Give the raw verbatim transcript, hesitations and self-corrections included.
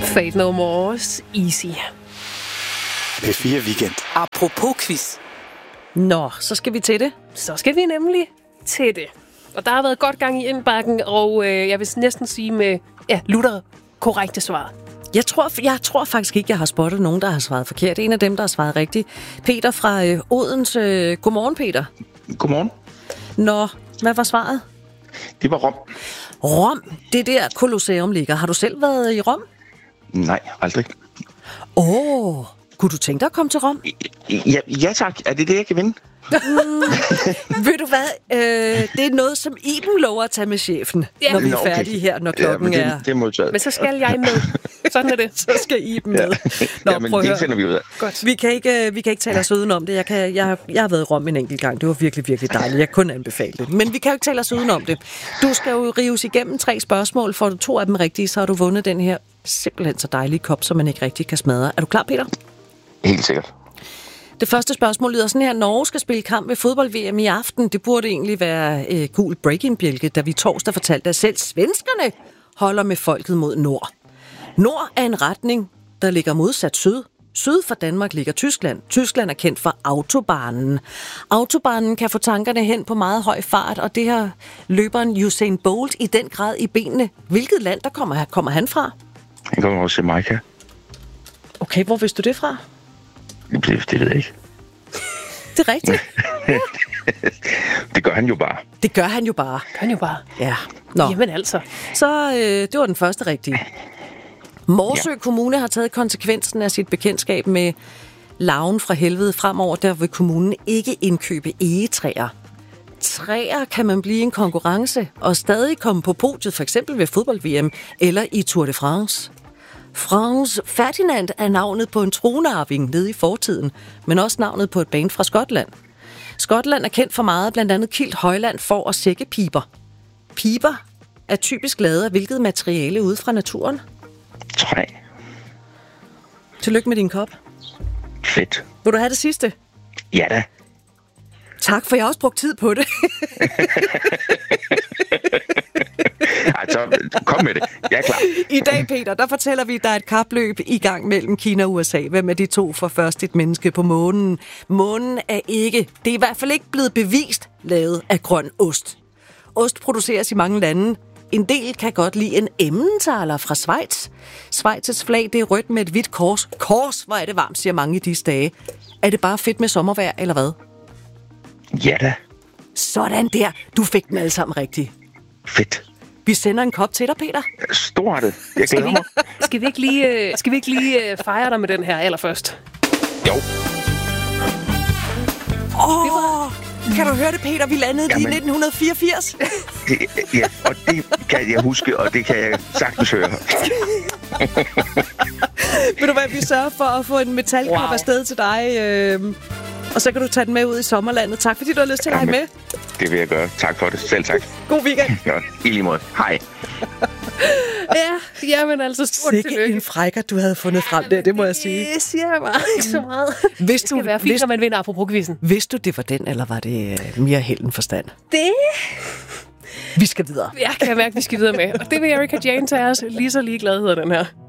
Fate No More's Easy. P fire Weekend. Apropos quiz. Nå, så skal vi til det. Så skal vi nemlig til det. Og der har været godt gang i indbakken, og øh, jeg vil næsten sige med ja, lutter korrekte svar. Jeg tror, jeg tror faktisk ikke, jeg har spottet nogen, der har svaret forkert. En af dem, der har svaret rigtigt. Peter fra øh, Odense. Godmorgen, Peter. Godmorgen. Nå, hvad var svaret? Det var Rom. Rom, det der Colosseum ligger. Har du selv været i Rom? Nej, aldrig. Åh, oh, kunne du tænke dig at komme til Rom? Ja, ja tak. Er det det, jeg kan vinde? Mm, ved du hvad? Øh, det er noget, som Iben lover at tage med chefen, ja. Når vi er Nå, okay. færdige her, når klokken ja, det, er... det er modtaget. Men så skal jeg med. Sådan er det. Så skal Iben med. Nå, ja, men prøv at det høre. sender vi ud af. Godt. Vi kan ikke, vi kan ikke tale os udenom det. Jeg, kan, jeg, jeg har været i Rom en enkelt gang. Det var virkelig, virkelig dejligt. Jeg kunne anbefale det. Men vi kan jo ikke tale os udenom det. Du skal jo rives igennem tre spørgsmål. Får du to af dem rigtige, så har du vundet den her simpelthen så dejlige kop, som man ikke rigtig kan smadre. Er du klar, Peter? Helt sikkert. Det første spørgsmål lyder sådan her. Norge skal spille kamp ved fodbold-V M i aften. Det burde egentlig være øh, gul break-in-bjælke, da vi torsdag fortalte, at selv svenskerne holder med folket mod nord. Nord er en retning, der ligger modsat syd. Syd for Danmark ligger Tyskland. Tyskland er kendt for autobanen. Autobanen kan få tankerne hen på meget høj fart, og det har løberen Usain Bolt i den grad i benene. Hvilket land der kommer, kommer han fra? Han kommer også til Jamaica. Okay, hvor vidste du det fra? Det, det ved jeg ikke. Det er rigtigt. Det gør han jo bare. Det gør han jo bare. Gør han jo bare. Ja. Nå. Jamen altså. Så øh, det var den første rigtige. Morsø ja. Kommune har taget konsekvensen af sit bekendtskab med larven fra helvede. Fremover der vil kommunen ikke indkøbe egetræer. Træer kan man blive en konkurrence og stadig komme på podiet, for eksempel ved fodbold-V M eller i Tour de France. Frans Ferdinand er navnet på en tronarving nede i fortiden, men også navnet på et band fra Skotland. Skotland er kendt for meget, blandt andet kilt, højland, får og sækkepiber. Piber er typisk lavet af hvilket materiale ude fra naturen? Træ. Tillykke med din kop. Fedt. Vil du have det sidste? Ja da. Tak, for jeg har også brugt tid på det. Altså, kom med det. Jeg er klar. I dag, Peter, der fortæller vi, at der er et kapløb i gang mellem Kina og U S A. Hvem er de to for først et menneske på månen? Månen er ikke, det er i hvert fald ikke blevet bevist, lavet af grøn ost. Ost produceres i mange lande. En del kan godt lide en Emmentaler fra Schweiz. Schweiz's flag, det er rødt med et hvidt kors. Kors, hvor er det varmt, siger mange i disse dage. Er det bare fedt med sommervejr, eller hvad? Ja da. Sådan der. Du fik dem alle sammen rigtigt. Fedt. Vi sender en kop til dig, Peter. Stort. Jeg Skal glæder vi, mig. skal vi ikke lige, øh, skal vi ikke lige øh, fejre dig med den her allerførst? Jo. Åh, oh, kan du høre det, Peter? Vi landede lige i nitten fireogfirs. Det, ja, og det kan jeg huske, og det kan jeg sagtens høre. Ved du hvad, vi sørger for at få en metalkop wow. afsted til dig, øh, og så kan du tage den med ud i sommerlandet. Tak fordi du har lyst til at lege med. Det vil jeg gøre. Tak for det. Selv tak. God weekend. Ja, i lige måde. Hej. Ja, jamen altså stort Sikke tillykke. en frækker, du havde fundet frem der, det må jeg sige. Det siger jeg bare ikke så meget. Hvis Det skal du, være fint, hvis, når man vinder apropos-quizzen. vidste du, det var den, eller var det øh, mere held end forstand? Det Vi skal videre. jeg kan jeg mærke, vi skal videre med. Og det vil Erika Jane tage os lige så ligeglad hedder den her.